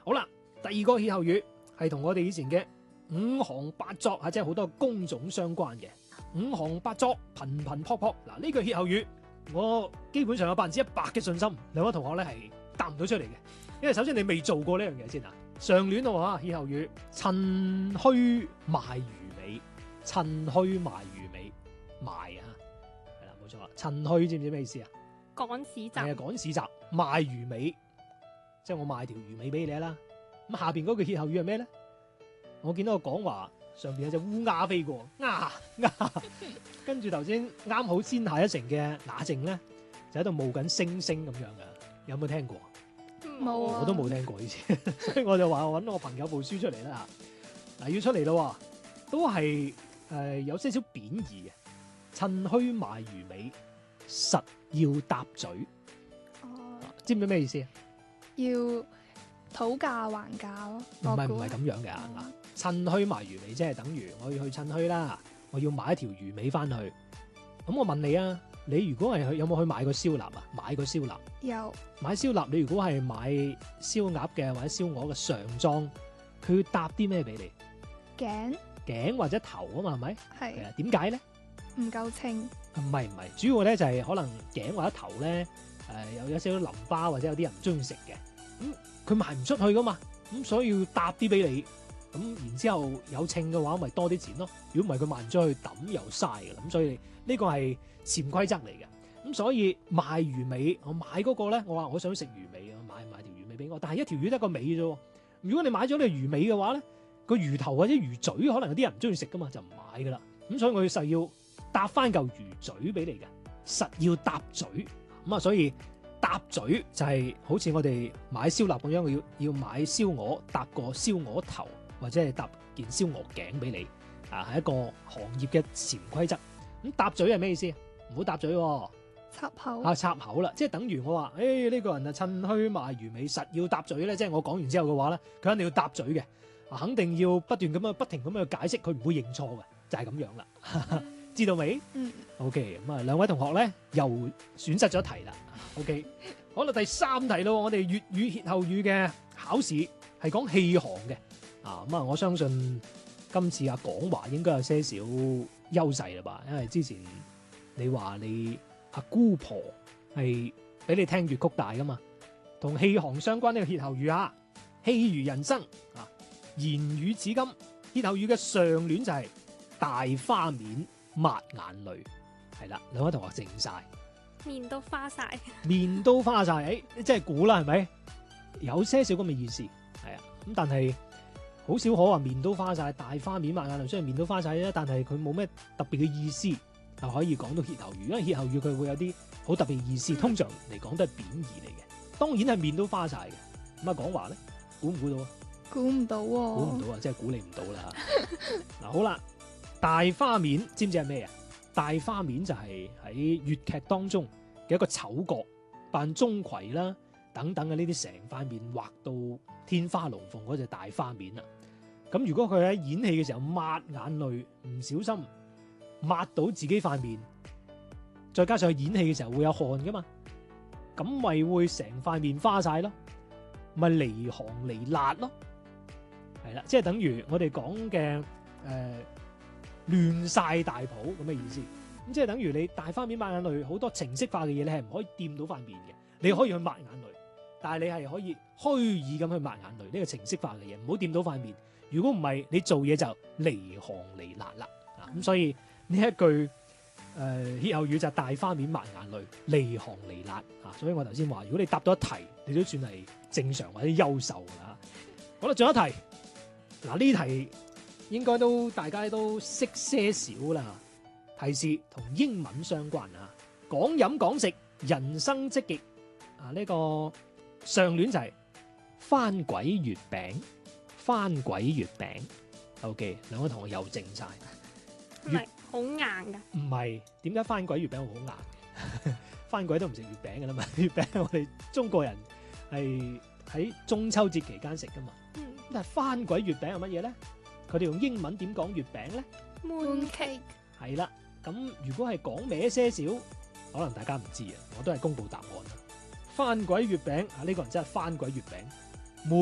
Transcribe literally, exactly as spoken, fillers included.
好啦，第二個歇後語係同我哋以前嘅五行八作啊，即係好多工種相關嘅。五行八作，頻頻撲撲。嗱，呢句歇後語我基本上有百分之一百嘅信心，兩位同學咧係答唔到出嚟嘅，因為首先你未做過呢樣嘢先啊。上聯嘅話，歇後語趁虛賣魚尾，趁虛賣魚尾，賣啊，係啦，冇錯啦。趁虛知唔知咩意思啊？ 趕市集， 係啊，趕市集賣魚尾，即係我賣條魚尾俾你啦。咁下邊嗰句歇後語係咩咧？我見到個講話上邊有隻烏鴉飛過，鴉鴉，跟住頭先啱好先下一城嘅雅靜咧，就喺度冒緊星星咁樣嘅，有冇聽過？ 冇啊， 我都冇聽過以前，所以我就話我揾我朋友部書出嚟啦。嗱，要出嚟咯，都係誒、呃、有些少貶義嘅，趁虛賣魚尾，實要搭嘴。 哦， 知唔知咩意思啊？ 要討價還價咯。 唔係唔係咁樣嘅嗱， 嗯趁虛賣魚尾即係等於我要去趁虛啦，我要買一條魚尾翻去。咁我問你啊，你如果係去有冇去買過燒臘啊？買過燒臘？ 有買燒臘，你如果係買燒鴨嘅或者燒鵝嘅上裝，佢要搭啲咩俾你？ 頸頸或者頭啊嘛，係咪？係係啊，點解咧？ 唔夠稱， 唔係唔係，主要咧就係可能頸或者頭咧，誒有有少少淋巴或者有啲人唔中意食嘅，咁佢賣唔出去噶嘛，咁所以要搭啲俾你，咁然之後有稱嘅話，咪多啲錢咯。如果唔係佢賣唔出去，抌又嘥嘅，咁所以呢個係潛規則嚟嘅。咁所以賣魚尾，我買嗰個咧，我話我想食魚尾啊，買買條魚尾俾我，但係一條魚得個尾啫喎。如果你買咗呢個魚尾嘅話咧，個魚頭或者魚嘴可能有啲人唔中意食噶嘛，就唔買噶啦。咁所以我要實要搭翻嚿魚嘴俾你嘅，實要搭嘴咁啊。所以搭嘴就係好似我哋買燒臘咁樣，要要買燒鵝搭個燒鵝頭，或者係搭件燒鵝頸俾你啊，係一個行業嘅潛規則。咁搭嘴係咩意思？唔好搭嘴喎。 插口啊，插口啦，即係等於我話，誒、欸、呢、呢個人啊趁虛賣魚尾，實要搭嘴咧，即係我講完之後嘅話咧，佢肯定要搭嘴嘅，啊肯定要不斷咁樣不停咁樣解釋，佢唔會認錯嘅，就係、是、咁樣啦，知道未？ 嗯 ，OK，咁啊兩位同學咧又損失咗題啦 ，OK，好啦，第三題咯，我哋粵語歇後語嘅考試係講氣行嘅，啊咁啊我相信今次阿廣華應該有些少優勢啦吧，因為之前你話你。阿姑婆係俾你聽粵曲大噶嘛，同氣行相關呢個歇後語啊，氣如人生啊，言語至今。歇後語嘅上聯就係大花面抹眼淚，係啦，兩位同學靜晒， 面都花晒， 面都花晒，誒、欸，即係估啦，係咪？有些少咁嘅意思，係啊，咁但係好少可話面都花晒，大花面抹眼淚，雖然面都花晒啫，但係佢冇咩特別嘅意思。就可以講到歇後語，因為歇後語佢會有啲好特別意思，通常嚟講都係貶義嚟嘅。當然係面都花晒嘅。咁啊講話咧，估唔估到啊？ 估唔到喎， 估唔到啊！即係估你唔到啦。嗱好啦，大花面知唔知係咩啊？大花面就係喺粵劇當中嘅一個丑角，扮鍾馗啦等等嘅呢啲，成塊面畫到天花龍鳳嗰隻大花面啊。咁如果佢喺演戲嘅時候抹眼淚，唔小心抹到自己塊面，再加上佢演戲嘅時候會有汗噶嘛，咁咪會成塊面花晒咯，咪離行離辣咯，係啦，即係等於我哋講嘅誒亂晒大譜咁嘅意思。咁即係等於你大花面抹眼淚，好多程式化嘅嘢你係唔可以掂到塊面嘅，你可以去抹眼淚，但係你係可以虛擬咁去抹眼淚，呢個程式化嘅嘢唔好掂到塊面。如果唔係，你做嘢就離行離辣啦。啊咁所以。呢一句誒、呃、歇後語就係大花面抹眼淚，離行離辣啊！所以我頭先話，如果你答到一題，你都算係正常或者優秀㗎啦。好啦，仲有一題，嗱呢題應該都大家都識些少啦。提示同英文相關啊，講飲講食，人生積極啊！呢、這個上聯就係番鬼月餅，番鬼月餅。OK， 兩位同學又靜晒。 係咪好硬㗎？ 唔係，點解番鬼月餅會好硬嘅？番鬼都唔食月餅嘅啦嘛，月餅我哋中國人係喺中秋節期間食噶嘛。 嗯， 但係番鬼月餅係乜嘢咧？佢哋用英文點講月餅咧？ mooncake 係啦，咁如果係講歪些少，可能大家唔知啊，我都係公布答案啦。番鬼月餅啊，呢個人真係番鬼月餅。